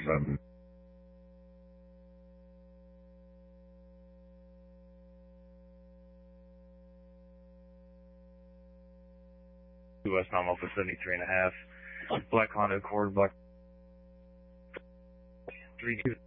7. West Alpha 73.5. Black Honda Accord, Black 32.